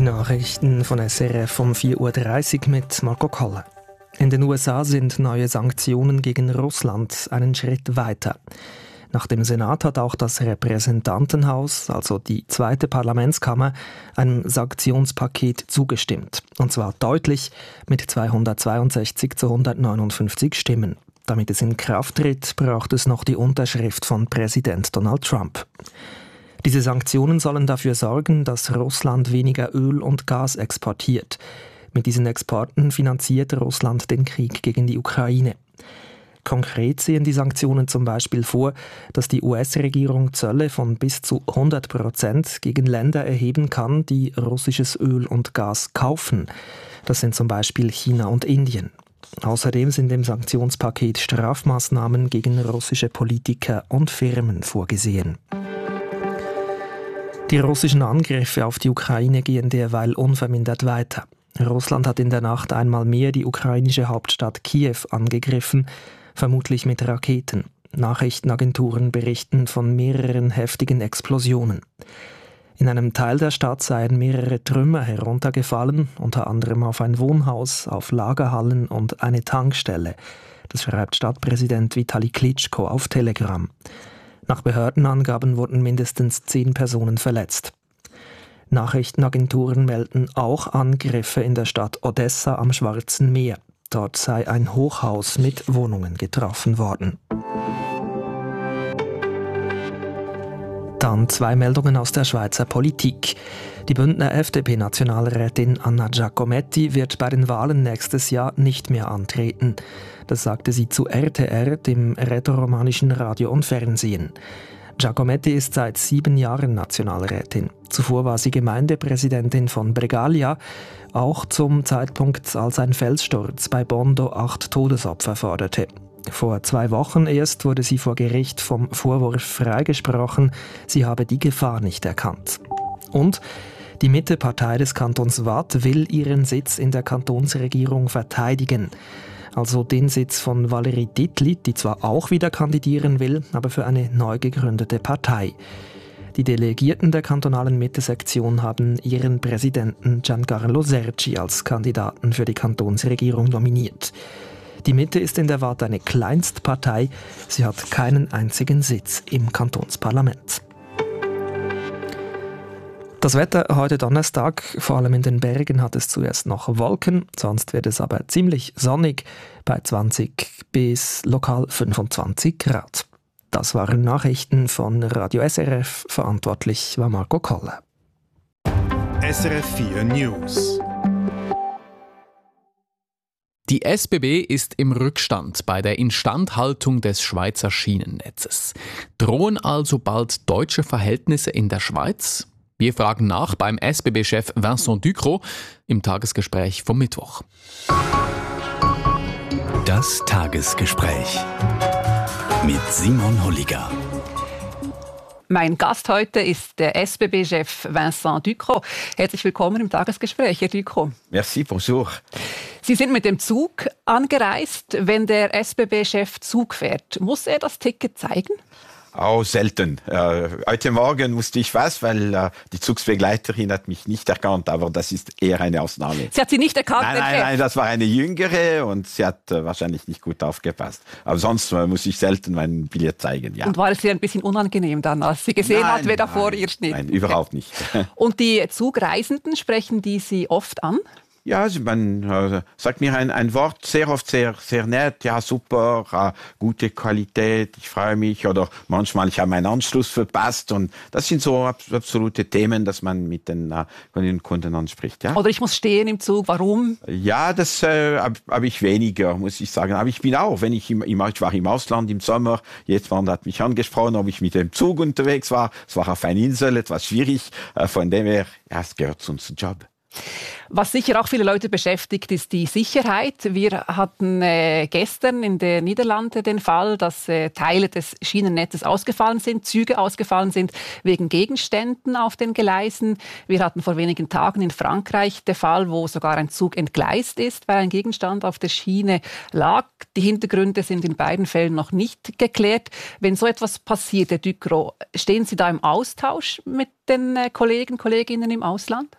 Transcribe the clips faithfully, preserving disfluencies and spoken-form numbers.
Die Nachrichten von S R F um vier Uhr dreißig mit Marco Koller. In den U S A sind neue Sanktionen gegen Russland einen Schritt weiter. Nach dem Senat hat auch das Repräsentantenhaus, also die zweite Parlamentskammer, einem Sanktionspaket zugestimmt. Und zwar deutlich mit zweihundertzweiundsechzig zu hundertneunundfünfzig Stimmen. Damit es in Kraft tritt, braucht es noch die Unterschrift von Präsident Donald Trump. Diese Sanktionen sollen dafür sorgen, dass Russland weniger Öl und Gas exportiert. Mit diesen Exporten finanziert Russland den Krieg gegen die Ukraine. Konkret sehen die Sanktionen zum Beispiel vor, dass die U S-Regierung Zölle von bis zu hundert Prozent gegen Länder erheben kann, die russisches Öl und Gas kaufen. Das sind zum Beispiel China und Indien. Außerdem sind im Sanktionspaket Strafmaßnahmen gegen russische Politiker und Firmen vorgesehen. Die russischen Angriffe auf die Ukraine gehen derweil unvermindert weiter. Russland hat in der Nacht einmal mehr die ukrainische Hauptstadt Kiew angegriffen, vermutlich mit Raketen. Nachrichtenagenturen berichten von mehreren heftigen Explosionen. In einem Teil der Stadt seien mehrere Trümmer heruntergefallen, unter anderem auf ein Wohnhaus, auf Lagerhallen und eine Tankstelle. Das schreibt Stadtpräsident Vitali Klitschko auf Telegram. Nach Behördenangaben wurden mindestens zehn Personen verletzt. Nachrichtenagenturen melden auch Angriffe in der Stadt Odessa am Schwarzen Meer. Dort sei ein Hochhaus mit Wohnungen getroffen worden. Dann zwei Meldungen aus der Schweizer Politik. Die Bündner F D P-Nationalrätin Anna Giacometti wird bei den Wahlen nächstes Jahr nicht mehr antreten. Das sagte sie zu R T R, dem rätoromanischen Radio und Fernsehen. Giacometti ist seit sieben Jahren Nationalrätin. Zuvor war sie Gemeindepräsidentin von Bregalia, auch zum Zeitpunkt, als ein Felssturz bei Bondo acht Todesopfer forderte. Vor zwei Wochen erst wurde sie vor Gericht vom Vorwurf freigesprochen, sie habe die Gefahr nicht erkannt. Und die Mittepartei des Kantons Waadt will ihren Sitz in der Kantonsregierung verteidigen. Also den Sitz von Valérie Dittli, die zwar auch wieder kandidieren will, aber für eine neu gegründete Partei. Die Delegierten der kantonalen Mittesektion haben ihren Präsidenten Giancarlo Serci als Kandidaten für die Kantonsregierung nominiert. Die Mitte ist in der Waadt eine Kleinstpartei. Sie hat keinen einzigen Sitz im Kantonsparlament. Das Wetter heute Donnerstag, vor allem in den Bergen hat es zuerst noch Wolken, sonst wird es aber ziemlich sonnig bei zwanzig bis lokal fünfundzwanzig Grad. Das waren Nachrichten von Radio S R F, verantwortlich war Marco Koller. S R F vier News. Die S B B ist im Rückstand bei der Instandhaltung des Schweizer Schienennetzes. Drohen also bald deutsche Verhältnisse in der Schweiz? Wir fragen nach beim S B B-Chef Vincent Ducrot im Tagesgespräch vom Mittwoch. Das Tagesgespräch mit Simon Holliger. Mein Gast heute ist der S B B-Chef Vincent Ducrot. Herzlich willkommen im Tagesgespräch, Herr Ducrot. Merci, bonjour. Sie sind mit dem Zug angereist. Wenn der S B B-Chef Zug fährt, muss er das Ticket zeigen? Oh, selten. Äh, heute Morgen musste ich was, weil äh, die Zugsbegleiterin hat mich nicht erkannt, aber das ist eher eine Ausnahme. Sie hat Sie nicht erkannt? Nein, nein, nein, das war eine Jüngere und sie hat äh, wahrscheinlich nicht gut aufgepasst. Aber sonst äh, muss ich selten mein Billett zeigen, ja. Und war es ihr ein bisschen unangenehm dann, als sie gesehen nein, hat, wer da nein, vor ihr steht? Nein, überhaupt nicht. Und die Zugreisenden, sprechen die Sie oft an? Ja, man äh, sagt mir ein, ein Wort sehr oft sehr, sehr nett, ja super, äh, gute Qualität, ich freue mich, oder manchmal, ich habe meinen Anschluss verpasst, und das sind so ab, absolute Themen, dass man mit den, äh, mit den Kunden anspricht. Ja? Oder ich muss stehen im Zug, warum? Ja, das äh, habe hab ich weniger, muss ich sagen, aber ich bin auch, wenn ich, im, im, ich war im Ausland im Sommer, jemand hat mich angesprochen, ob ich mit dem Zug unterwegs war, es war auf einer Insel, etwas schwierig, äh, von dem her, ja, es gehört zu unserem Job. Was sicher auch viele Leute beschäftigt, ist die Sicherheit. Wir hatten äh, gestern in den Niederlanden den Fall, dass äh, Teile des Schienennetzes ausgefallen sind, Züge ausgefallen sind wegen Gegenständen auf den Gleisen. Wir hatten vor wenigen Tagen in Frankreich den Fall, wo sogar ein Zug entgleist ist, weil ein Gegenstand auf der Schiene lag. Die Hintergründe sind in beiden Fällen noch nicht geklärt. Wenn so etwas passiert, Herr Ducrot, stehen Sie da im Austausch mit den äh, Kollegen, Kolleginnen im Ausland?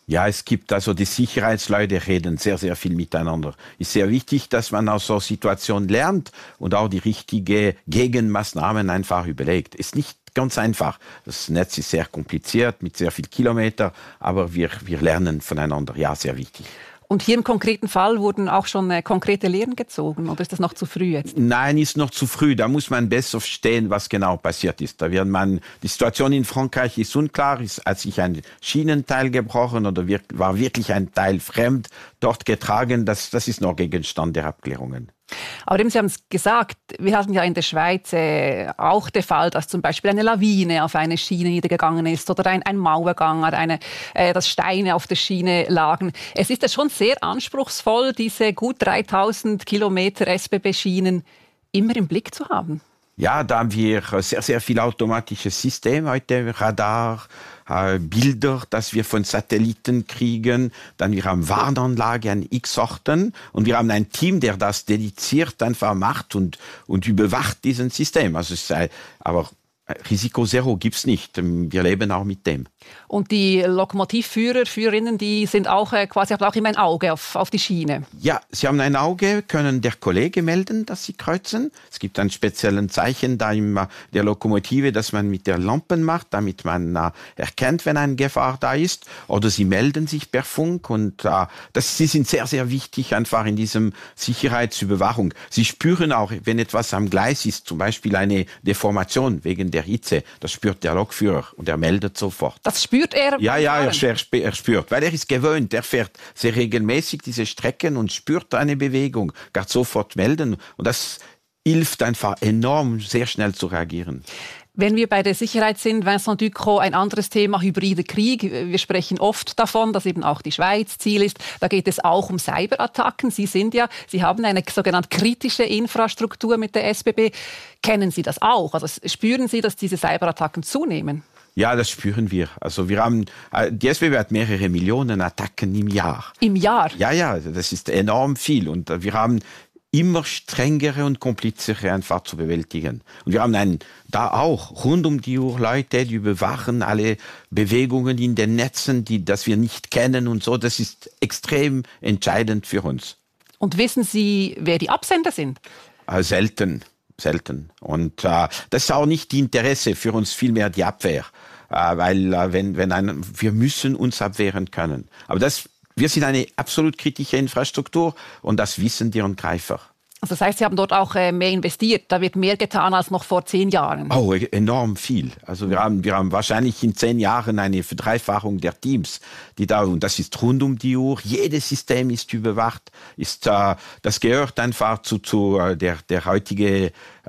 Ja, es gibt also die Sicherheitsleute reden sehr, sehr viel miteinander. Es ist sehr wichtig, dass man aus so Situationen lernt und auch die richtigen Gegenmaßnahmen einfach überlegt. Ist nicht ganz einfach. Das Netz ist sehr kompliziert mit sehr viel Kilometer, aber wir, wir lernen voneinander. Ja, sehr wichtig. Und hier im konkreten Fall wurden auch schon äh, konkrete Lehren gezogen, oder ist das noch zu früh jetzt? Nein, ist noch zu früh. Da muss man besser verstehen, was genau passiert ist. Da wird man, die Situation in Frankreich ist unklar. Ist, hat sich ein Schienenteil gebrochen oder wir, war wirklich ein Teil fremd dort getragen? Das, das ist noch Gegenstand der Abklärungen. Aber eben, Sie haben es gesagt, wir hatten ja in der Schweiz äh, auch den Fall, dass zum Beispiel eine Lawine auf eine Schiene niedergegangen ist oder ein, ein Mauergang, oder eine, äh, dass Steine auf der Schiene lagen. Es ist ja schon sehr anspruchsvoll, diese gut dreitausend Kilometer S B B-Schienen immer im Blick zu haben. Ja, da haben wir sehr, sehr viele automatische Systeme heute, Radar, äh, Bilder, dass wir von Satelliten kriegen. Dann wir haben Warnanlage an x Orten und wir haben ein Team, der das dediziert einfach macht und, und überwacht diesen System. Also es sei, aber Risiko Zero gibt's nicht. Wir leben auch mit dem. Und die Lokomotivführer, Führerinnen, die sind auch äh, quasi haben auch immer ein Auge auf, auf die Schiene. Ja, sie haben ein Auge, können der Kollege melden, dass sie kreuzen. Es gibt einen speziellen Zeichen da in der Lokomotive, das man mit der Lampe macht, damit man äh, erkennt, wenn eine Gefahr da ist. Oder sie melden sich per Funk und äh, das, sie sind sehr, sehr wichtig einfach in diesem Sicherheitsüberwachung. Sie spüren auch, wenn etwas am Gleis ist, zum Beispiel eine Deformation wegen der Hitze, das spürt der Lokführer und er meldet sofort. Das spürt er? Ja, ja, er, er spürt, weil er ist gewöhnt, er fährt sehr regelmäßig diese Strecken und spürt eine Bewegung, kann sofort melden und das hilft einfach enorm, sehr schnell zu reagieren. Wenn wir bei der Sicherheit sind, Vincent Ducrot, ein anderes Thema, hybride Krieg. Wir sprechen oft davon, dass eben auch die Schweiz Ziel ist. Da geht es auch um Cyberattacken. Sie sind ja, Sie haben eine sogenannte kritische Infrastruktur mit der S B B. Kennen Sie das auch? Also spüren Sie, dass diese Cyberattacken zunehmen? Ja, das spüren wir. Also wir haben, die S B B hat mehrere Millionen Attacken im Jahr. Im Jahr? Ja, ja, das ist enorm viel. Und wir haben immer strengere und komplizere einfach zu bewältigen. Und wir haben einen, da auch rund um die Uhr Leute, die überwachen alle Bewegungen in den Netzen, die, das wir nicht kennen und so. Das ist extrem entscheidend für uns. Und wissen Sie, wer die Absender sind? Äh, selten, selten. Und äh, das ist auch nicht die Interesse für uns, vielmehr die Abwehr. Äh, weil äh, wenn, wenn ein, wir müssen uns abwehren können. Aber das Wir sind eine absolut kritische Infrastruktur und das wissen die Angreifer. Also das heißt, Sie haben dort auch äh, mehr investiert. Da wird mehr getan als noch vor zehn Jahren. Oh, enorm viel. Also wir haben, wir haben wahrscheinlich in zehn Jahren eine Verdreifachung der Teams, die da, und das ist rund um die Uhr. Jedes System ist überwacht. Ist, äh, das gehört einfach zu, zu äh, der, der heutigen äh,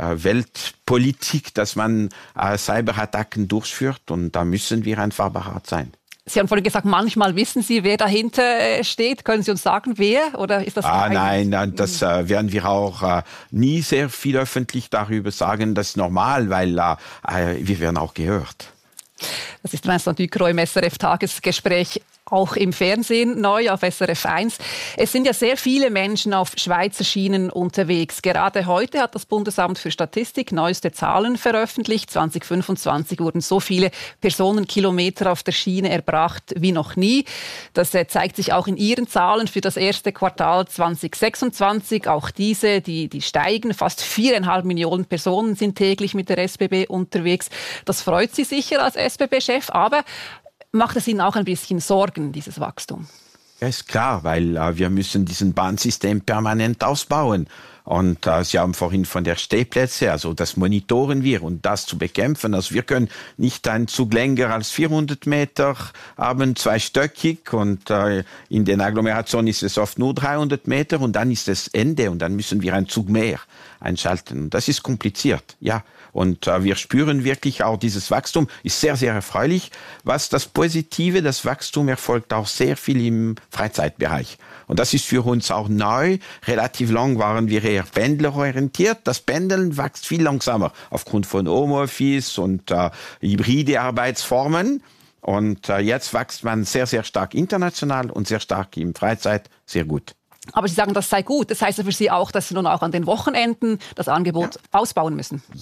Weltpolitik, dass man äh, Cyberattacken durchführt und da müssen wir einfach behaart sein. Sie haben vorhin gesagt, manchmal wissen Sie, wer dahinter steht. Können Sie uns sagen, wer? Oder ist das ah, nein, nein, das äh, werden wir auch äh, nie sehr viel öffentlich darüber sagen. Das ist normal, weil äh, wir werden auch gehört. Das ist Vincent Ducrot im S R F-Tagesgespräch. Auch im Fernsehen neu auf S R F eins. Es sind ja sehr viele Menschen auf Schweizer Schienen unterwegs. Gerade heute hat das Bundesamt für Statistik neueste Zahlen veröffentlicht. zwanzig fünfundzwanzig wurden so viele Personenkilometer auf der Schiene erbracht wie noch nie. Das äh, zeigt sich auch in Ihren Zahlen für das erste Quartal zwanzig sechsundzwanzig. Auch diese, die, die steigen. Fast viereinhalb Millionen Personen sind täglich mit der S B B unterwegs. Das freut Sie sicher als S B B-Chef, aber macht es Ihnen auch ein bisschen Sorgen, dieses Wachstum? Ja, ist klar, weil äh, wir müssen diesen Bahnsystem permanent ausbauen. Und äh, Sie haben vorhin von der Stehplätze, also das monitoren wir und das zu bekämpfen. Also wir können nicht einen Zug länger als vierhundert Meter haben, zweistöckig und äh, in den Agglomerationen ist es oft nur dreihundert Meter und dann ist es Ende und dann müssen wir einen Zug mehr einschalten. Das ist kompliziert, ja. Und äh, wir spüren wirklich auch dieses Wachstum, ist sehr, sehr erfreulich. Was das Positive, das Wachstum erfolgt auch sehr viel im Freizeitbereich. Und das ist für uns auch neu. Relativ lang waren wir eher pendlerorientiert. Das Pendeln wächst viel langsamer aufgrund von Homeoffice und äh, hybride Arbeitsformen. Und äh, jetzt wächst man sehr, sehr stark international und sehr stark im Freizeit. Sehr gut. Aber Sie sagen, das sei gut. Das heißt ja für Sie auch, dass Sie nun auch an den Wochenenden das Angebot ja. ausbauen müssen. Ja.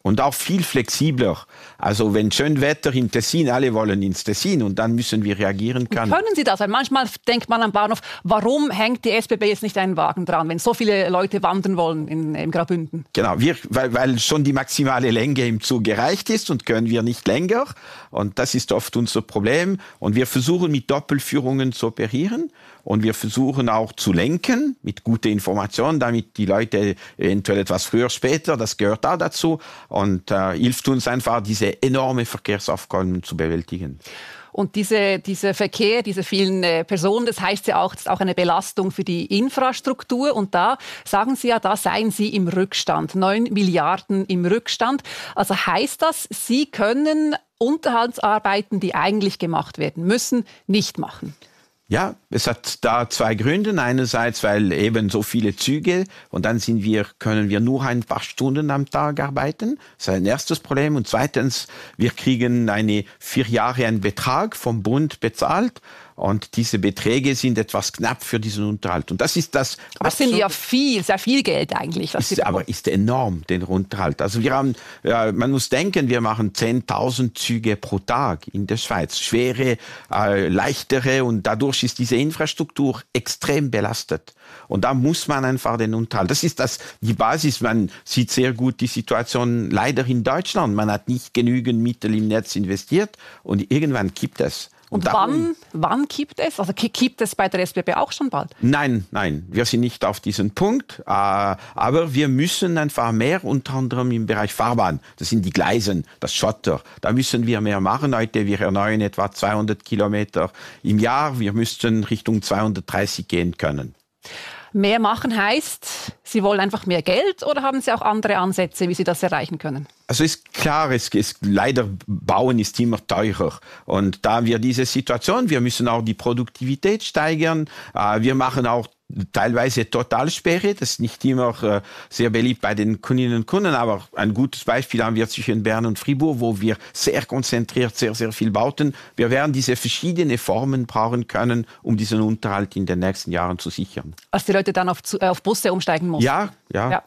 Und auch viel flexibler. Also wenn schön Wetter im Tessin, alle wollen ins Tessin und dann müssen wir reagieren können. Können Sie das? Weil manchmal denkt man am Bahnhof, warum hängt die S B B jetzt nicht einen Wagen dran, wenn so viele Leute wandern wollen in, in Graubünden? Genau, wir, weil, weil schon die maximale Länge im Zug erreicht ist und können wir nicht länger. Und das ist oft unser Problem. Und wir versuchen mit Doppelführungen zu operieren. Und wir versuchen auch zu lenken mit guter Information, damit die Leute eventuell etwas früher, später, das gehört auch dazu. Und äh, hilft uns einfach, diese enorme Verkehrsaufkommen zu bewältigen. Und diese, dieser Verkehr, diese vielen äh, Personen, das heißt ja auch, das ist auch eine Belastung für die Infrastruktur. Und da sagen Sie ja, da seien Sie im Rückstand, neun Milliarden im Rückstand. Also heißt das, Sie können Unterhaltsarbeiten, die eigentlich gemacht werden müssen, nicht machen? Ja, es hat da zwei Gründe. Einerseits, weil eben so viele Züge und dann sind wir, können wir nur ein paar Stunden am Tag arbeiten. Das ist ein erstes Problem. Und zweitens, wir kriegen eine vier Jahre einen Betrag vom Bund bezahlt. Und diese Beträge sind etwas knapp für diesen Unterhalt. Und das ist das. Aber das sind ja viel, sehr viel Geld eigentlich. Das ist, aber ist enorm, den Unterhalt. Also wir haben, ja, man muss denken, wir machen zehntausend Züge pro Tag in der Schweiz. Schwere, äh, leichtere und dadurch ist diese Infrastruktur extrem belastet. Und da muss man einfach den Unterhalt. Das ist das, die Basis. Man sieht sehr gut die Situation leider in Deutschland. Man hat nicht genügend Mittel im Netz investiert und irgendwann kippt es. Und, und wann, wann kippt es? Also kippt es bei der S B B auch schon bald? Nein, nein, wir sind nicht auf diesen Punkt. Äh, aber wir müssen einfach mehr, unter anderem im Bereich Fahrbahn. Das sind die Gleisen, das Schotter. Da müssen wir mehr machen. Heute, wir erneuern etwa zweihundert Kilometer im Jahr. Wir müssten Richtung zweihundertdreißig gehen können. Mehr machen heißt, Sie wollen einfach mehr Geld oder haben Sie auch andere Ansätze, wie Sie das erreichen können? Also ist klar, es ist leider Bauen ist immer teurer und da haben wir diese Situation, wir müssen auch die Produktivität steigern, wir machen auch teilweise Totalsperre, das ist nicht immer äh, sehr beliebt bei den Kundinnen und Kunden, aber ein gutes Beispiel haben wir zwischen Bern und Fribourg, wo wir sehr konzentriert sehr, sehr viel bauten. Wir werden diese verschiedenen Formen brauchen können, um diesen Unterhalt in den nächsten Jahren zu sichern. Als die Leute dann auf, auf Busse umsteigen mussten? Ja, ja. ja.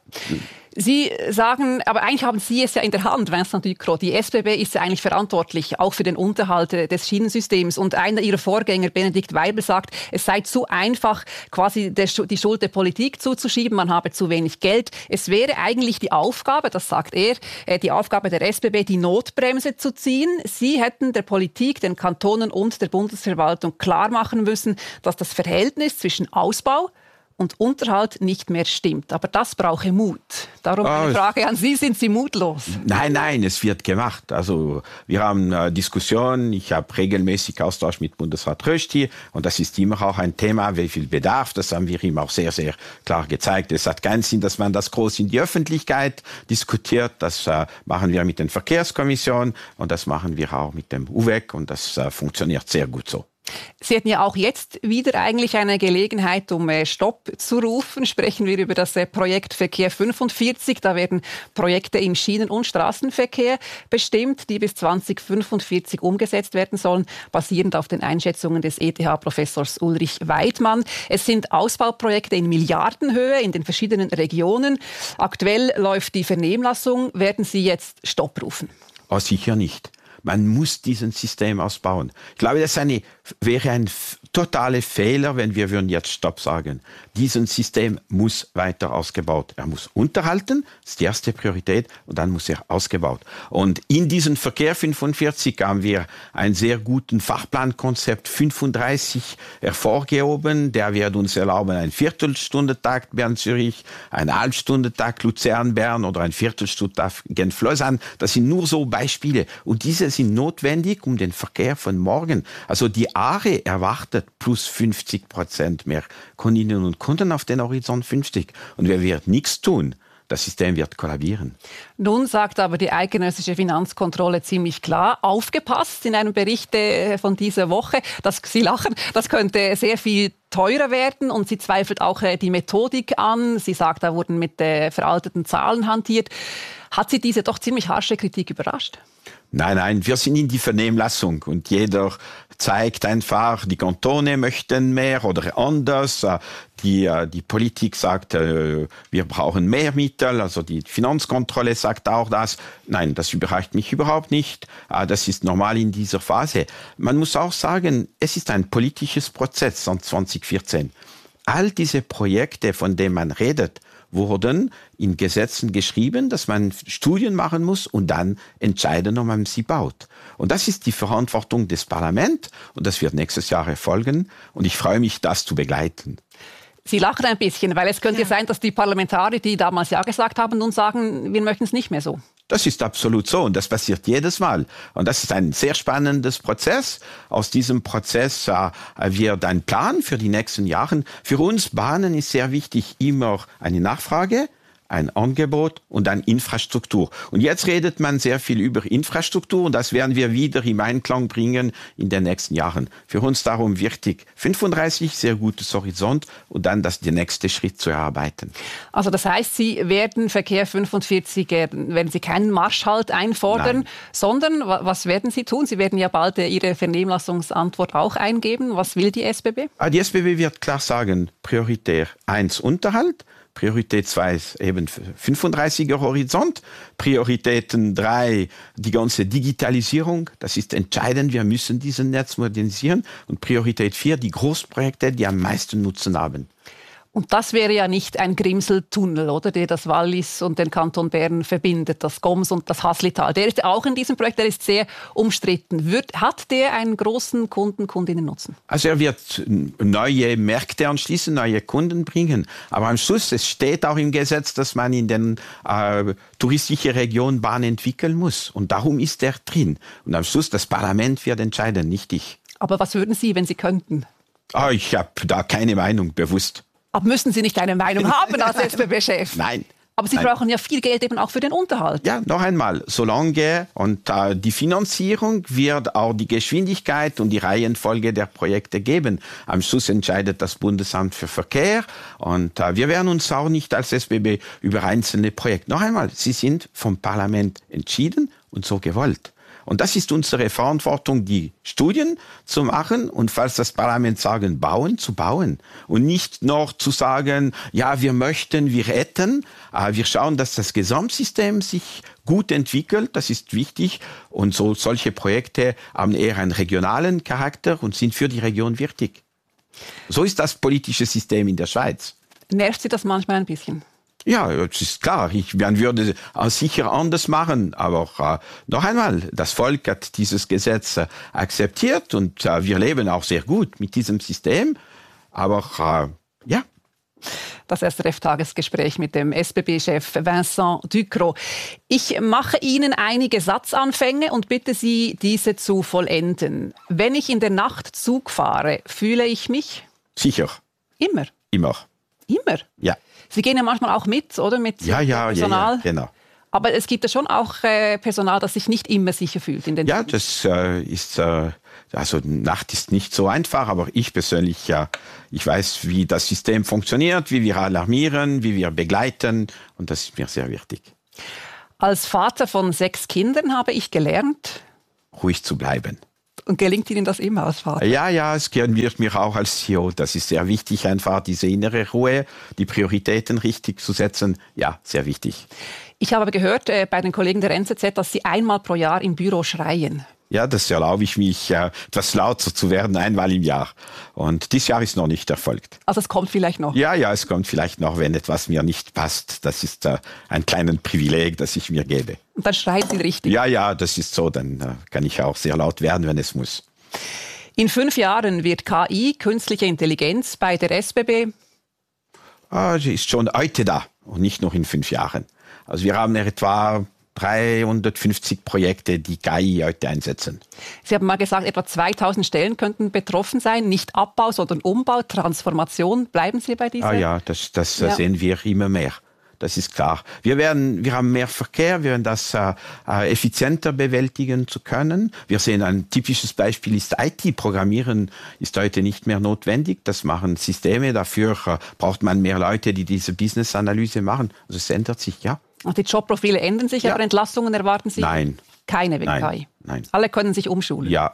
Sie sagen, aber eigentlich haben Sie es ja in der Hand, Vincent Ducrot. Die S B B ist ja eigentlich verantwortlich, auch für den Unterhalt des Schienensystems. Und einer Ihrer Vorgänger, Benedikt Weibel, sagt, es sei zu einfach, quasi die Schuld der Politik zuzuschieben, man habe zu wenig Geld. Es wäre eigentlich die Aufgabe, das sagt er, die Aufgabe der S B B, die Notbremse zu ziehen. Sie hätten der Politik, den Kantonen und der Bundesverwaltung klar machen müssen, dass das Verhältnis zwischen Ausbau und Unterhalt nicht mehr stimmt. Aber das brauche Mut. Darum eine Frage an Sie, sind Sie mutlos? Nein, nein, es wird gemacht. Also wir haben äh, Diskussionen, ich habe regelmäßig Austausch mit Bundesrat Rösti und das ist immer auch ein Thema, wie viel Bedarf, das haben wir ihm auch sehr, sehr klar gezeigt. Es hat keinen Sinn, dass man das groß in die Öffentlichkeit diskutiert. Das äh, machen wir mit den Verkehrskommissionen und das machen wir auch mit dem U W E C und das äh, funktioniert sehr gut so. Sie hätten ja auch jetzt wieder eigentlich eine Gelegenheit, um Stopp zu rufen. Sprechen wir über das Projekt Verkehr fünfundvierzig. Da werden Projekte im Schienen- und Straßenverkehr bestimmt, die bis zwanzig fünfundvierzig umgesetzt werden sollen, basierend auf den Einschätzungen des E T H-Professors Ulrich Weidmann. Es sind Ausbauprojekte in Milliardenhöhe in den verschiedenen Regionen. Aktuell läuft die Vernehmlassung. Werden Sie jetzt Stopp rufen? Oh, sicher nicht. Man muss diesen System ausbauen. Ich glaube, das eine, wäre ein totaler Fehler, wenn wir würden jetzt Stopp sagen. Dieses System muss weiter ausgebaut. Er muss unterhalten, das ist die erste Priorität, und dann muss er ausgebaut. Und in diesem Verkehr fünfundvierzig haben wir einen sehr guten Fachplankonzept fünfunddreißig hervorgehoben. Der wird uns erlauben, einen Viertelstundentakt Bern-Zürich, einen Halbstundentakt Luzern-Bern oder ein Viertelstundentakt Genf-Lausanne. Das sind nur so Beispiele. Und diese sind notwendig, um den Verkehr von morgen, also die Aare erwartet plus fünfzig Prozent mehr Kundinnen und Kunden auf den Horizont fünfzig. Und wer wird nichts tun, das System wird kollabieren. Nun sagt aber die eidgenössische Finanzkontrolle ziemlich klar, aufgepasst in einem Bericht von dieser Woche, dass Sie lachen, das könnte sehr viel teurer werden und sie zweifelt auch die Methodik an. Sie sagt, da wurden mit veralteten Zahlen hantiert. Hat Sie diese doch ziemlich harsche Kritik überrascht? Nein, nein, wir sind in die Vernehmlassung und jeder zeigt einfach, die Kantone möchten mehr oder anders. Die, die Politik sagt, wir brauchen mehr Mittel, also die Finanzkontrolle sagt auch das. Nein, das überrascht mich überhaupt nicht. Das ist normal in dieser Phase. Man muss auch sagen, es ist ein politisches Prozess seit zwanzig vierzehn. All diese Projekte, von denen man redet, wurden in Gesetzen geschrieben, dass man Studien machen muss und dann entscheiden, ob man sie baut. Und das ist die Verantwortung des Parlaments und das wird nächstes Jahr erfolgen und ich freue mich, das zu begleiten. Sie lachen ein bisschen, weil es könnte ja sein, dass die Parlamentarier, die damals Ja gesagt haben, nun sagen, wir möchten es nicht mehr so. Das ist absolut so und das passiert jedes Mal. Und das ist ein sehr spannendes Prozess. Aus diesem Prozess äh, wird ein Plan für die nächsten Jahre. Für uns Bahnen ist sehr wichtig immer eine Nachfrage, ein Angebot und eine Infrastruktur. Und jetzt redet man sehr viel über Infrastruktur und das werden wir wieder im Einklang bringen in den nächsten Jahren. Für uns darum wichtig fünfunddreißig, sehr gutes Horizont und dann das, der nächste Schritt zu erarbeiten. Also das heißt, Sie werden Verkehr fünfundvierzig, werden Sie keinen Marschhalt einfordern, Nein. sondern was werden Sie tun? Sie werden ja bald Ihre Vernehmlassungsantwort auch eingeben. Was will die S B B? Die S B B wird klar sagen, prioritär eins Unterhalt, Priorität zwei ist eben fünfunddreißiger Horizont. Prioritäten drei, die ganze Digitalisierung. Das ist entscheidend. Wir müssen diesen Netz modernisieren. Und Priorität vier, die Großprojekte, die am meisten Nutzen haben. Und das wäre ja nicht ein Grimseltunnel, oder, der das Wallis und den Kanton Bern verbindet, das Goms und das Haslital. Der ist auch in diesem Projekt, der ist sehr umstritten. Wird, hat der einen großen Kunden, Kundinnen-Nutzen? Also er wird neue Märkte anschließen, neue Kunden bringen. Aber am Schluss, es steht auch im Gesetz, dass man in den äh, touristischen Regionen Bahn entwickeln muss. Und darum ist er drin. Und am Schluss, das Parlament wird entscheiden, nicht ich. Aber was würden Sie, wenn Sie könnten? Ah, ich habe da keine Meinung, bewusst. Aber müssen Sie nicht eine Meinung haben als S B B-Chef? Nein. Aber Sie Nein. brauchen ja viel Geld eben auch für den Unterhalt. Ja, noch einmal, solange und äh, die Finanzierung wird auch die Geschwindigkeit und die Reihenfolge der Projekte geben. Am Schluss entscheidet das Bundesamt für Verkehr und äh, wir werden uns auch nicht als S B B über einzelne Projekte. Noch einmal, sie sind vom Parlament entschieden und so gewollt. Und das ist unsere Verantwortung, die Studien zu machen und falls das Parlament sagen, bauen, zu bauen. Und nicht noch zu sagen, ja, wir möchten, wir hätten. Wir schauen, dass das Gesamtsystem sich gut entwickelt, das ist wichtig. Und so, solche Projekte haben eher einen regionalen Charakter und sind für die Region wichtig. So ist das politische System in der Schweiz. Nervt Sie das manchmal ein bisschen? Ja, das ist klar. Ich, man würde es sicher anders machen. Aber äh, noch einmal, das Volk hat dieses Gesetz äh, akzeptiert und äh, wir leben auch sehr gut mit diesem System. Aber äh, ja. Das S R F-Tagesgespräch mit dem S B B-Chef Vincent Ducrot. Ich mache Ihnen einige Satzanfänge und bitte Sie, diese zu vollenden. Wenn ich in der Nacht Zug fahre, fühle ich mich? Sicher. Immer? Immer. Immer? Ja. Sie gehen ja manchmal auch mit, oder? Mit ja, ja, Personal. Ja, ja, genau. Aber es gibt ja schon auch äh, Personal, das sich nicht immer sicher fühlt in den Ja, Zügen. das äh, ist, äh, also Nacht ist nicht so einfach, aber ich persönlich, ja, ich weiß, wie das System funktioniert, wie wir alarmieren, wie wir begleiten und das ist mir sehr wichtig. Als Vater von sechs Kindern habe ich gelernt, ruhig zu bleiben. Und gelingt Ihnen das immer als Vater? Ja, ja, es wird mir auch als C E O. Das ist sehr wichtig, einfach diese innere Ruhe, die Prioritäten richtig zu setzen. Ja, sehr wichtig. Ich habe gehört äh, bei den Kollegen der N Z Z, dass Sie einmal pro Jahr im Büro schreien. Ja, das erlaube ich mich, äh, etwas lauter zu werden, einmal im Jahr. Und dieses Jahr ist noch nicht erfolgt. Also es kommt vielleicht noch? Ja, ja, es kommt vielleicht noch, wenn etwas mir nicht passt. Das ist äh, ein kleines Privileg, das ich mir gebe. Und dann schreien Sie richtig? Ja, ja, das ist so. Dann äh, kann ich auch sehr laut werden, wenn es muss. In fünf Jahren wird K I, künstliche Intelligenz, bei der S B B? Ah, sie ist schon heute da und nicht nur in fünf Jahren. Also wir haben etwa dreihundertfünfzig Projekte, die K I heute einsetzen. Sie haben mal gesagt, etwa zweitausend Stellen könnten betroffen sein. Nicht Abbau, sondern Umbau, Transformation. Bleiben Sie bei dieser? Ah ja, das, das ja. sehen wir immer mehr. Das ist klar. Wir werden, wir haben mehr Verkehr, wir werden das äh, effizienter bewältigen zu können. Wir sehen, ein typisches Beispiel ist I T. Programmieren ist heute nicht mehr notwendig. Das machen Systeme. Dafür äh, braucht man mehr Leute, die diese Business-Analyse machen. Also es ändert sich, ja. Ach, die Jobprofile ändern sich, ja. aber Entlassungen erwarten Sie? Nein, Keine wegen nein, K I? Nein. Alle können sich umschulen? Ja.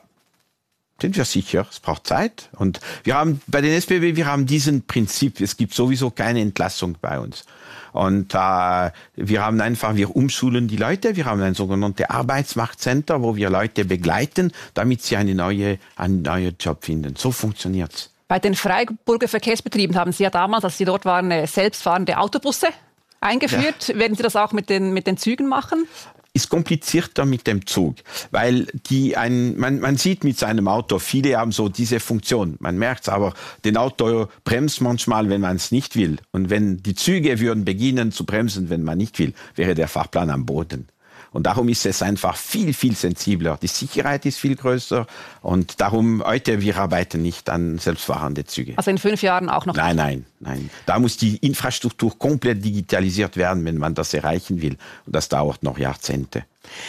Sind wir sicher, es braucht Zeit. Und wir haben bei den S B B, wir haben diesen Prinzip, es gibt sowieso keine Entlassung bei uns. Und äh, wir haben einfach, wir umschulen die Leute, wir haben ein sogenanntes Arbeitsmarktcenter, wo wir Leute begleiten, damit sie eine neue, einen neuen Job finden. So funktioniert's. Bei den Freiburger Verkehrsbetrieben haben Sie ja damals, als Sie dort waren, selbstfahrende Autobusse eingeführt. Ja. Werden Sie das auch mit den, mit den Zügen machen? Ist komplizierter mit dem Zug, weil die ein, man, man sieht mit seinem Auto, viele haben so diese Funktion. Man merkt es aber, den Auto bremst manchmal, wenn man es nicht will. Und wenn die Züge würden beginnen zu bremsen, wenn man nicht will, wäre der Fahrplan am Boden. Und darum ist es einfach viel, viel sensibler. Die Sicherheit ist viel größer und darum heute, wir arbeiten nicht an selbstfahrende Züge. Also in fünf Jahren auch noch? Nein, nein, nein. Da muss die Infrastruktur komplett digitalisiert werden, wenn man das erreichen will. Und das dauert noch Jahrzehnte.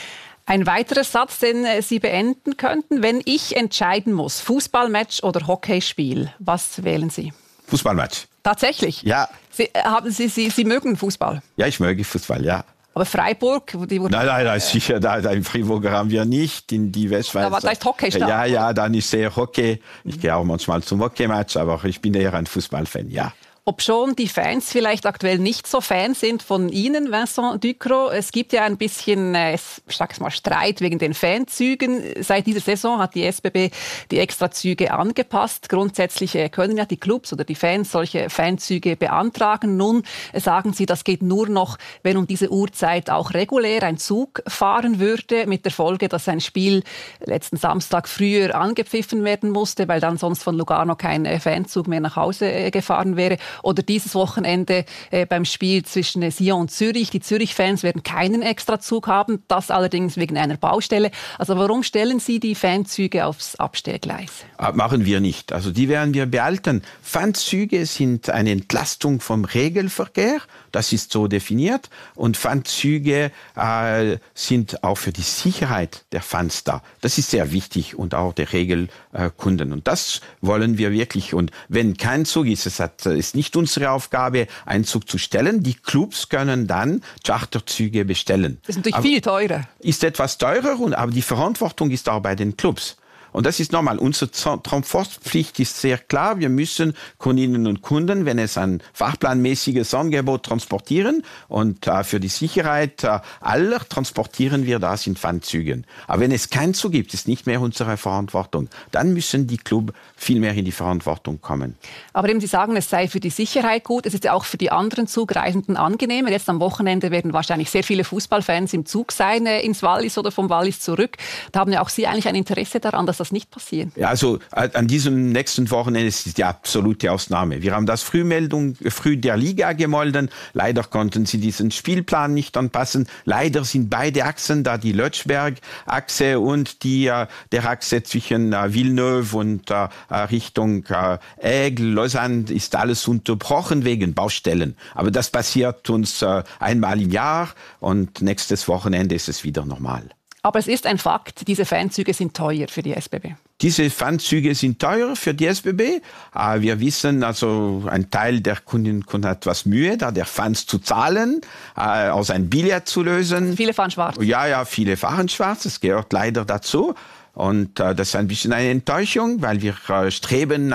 Ein weiterer Satz, den Sie beenden könnten, wenn ich entscheiden muss, Fußballmatch oder Hockeyspiel, was wählen Sie? Fußballmatch. Tatsächlich? Ja. Sie, haben Sie, Sie, Sie mögen Fußball? Ja, ich möge Fußball, ja. Aber Freiburg? Die nein, nein, nein, sicher, da, da in Freiburg haben wir nicht, in die Westschweiz. Da, da ist Hockey stark. Ja, ja, dann ist sehr Hockey. Ich gehe auch manchmal zum Hockeymatch, aber ich bin eher ein Fußballfan, ja. Obschon die Fans vielleicht aktuell nicht so Fan sind von Ihnen, Vincent Ducrot. Es gibt ja ein bisschen äh, ich sag's mal, Streit wegen den Fanzügen. Seit dieser Saison hat die S B B die Extrazüge angepasst. Grundsätzlich äh, können ja die Clubs oder die Fans solche Fanzüge beantragen. Nun äh, sagen Sie, das geht nur noch, wenn um diese Uhrzeit auch regulär ein Zug fahren würde. Mit der Folge, dass ein Spiel letzten Samstag früher angepfiffen werden musste, weil dann sonst von Lugano kein äh, Fanzug mehr nach Hause äh, gefahren wäre. Oder dieses Wochenende äh, beim Spiel zwischen äh, Sion und Zürich. Die Zürich-Fans werden keinen Extrazug haben, das allerdings wegen einer Baustelle. Also warum stellen Sie die Fanzüge aufs Abstellgleis? Machen wir nicht. Also die werden wir behalten. Fanzüge sind eine Entlastung vom Regelverkehr. Das ist so definiert. Und Fanzüge äh, sind auch für die Sicherheit der Fans da. Das ist sehr wichtig und auch der Regelkunden. Und das wollen wir wirklich. Und wenn kein Zug ist, es hat, ist nicht unsere Aufgabe, einen Zug zu stellen. Die Clubs können dann Charterzüge bestellen. Das ist natürlich aber viel teurer. Ist etwas teurer, und, aber die Verantwortung ist auch bei den Clubs. Und das ist normal. Unsere Transportpflicht ist sehr klar. Wir müssen Kundinnen und Kunden, wenn es ein fahrplanmäßiges Angebot transportieren. Und äh, für die Sicherheit äh, aller transportieren wir das in Fanzügen. Aber wenn es keinen Zug gibt, ist nicht mehr unsere Verantwortung. Dann müssen die Clubs viel mehr in die Verantwortung kommen. Aber eben Sie sagen, es sei für die Sicherheit gut. Es ist ja auch für die anderen Zugreisenden angenehmer. Jetzt am Wochenende werden wahrscheinlich sehr viele Fußballfans im Zug sein, äh, ins Wallis oder vom Wallis zurück. Da haben ja auch Sie eigentlich ein Interesse daran, dass das nicht passiert. Ja, also an diesem nächsten Wochenende ist es die absolute Ausnahme. Wir haben das Frühmeldung, früh der Liga gemeldet. Leider konnten sie diesen Spielplan nicht anpassen. Leider sind beide Achsen, da die Lötschberg-Achse und die äh, der Achse zwischen äh, Villeneuve und äh, Richtung äh, Aigle, Lausanne, ist alles unterbrochen wegen Baustellen. Aber das passiert uns äh, einmal im Jahr und nächstes Wochenende ist es wieder normal. Aber es ist ein Fakt, diese Fanzüge sind teuer für die S B B. Diese Fanzüge sind teuer für die S B B. Wir wissen, also ein Teil der Kundinnen und Kunden hat etwas Mühe, da der Fans zu zahlen, aus ein Billett zu lösen. Viele fahren schwarz. Ja, ja, viele fahren schwarz. Das gehört leider dazu. Und das ist ein bisschen eine Enttäuschung, weil wir streben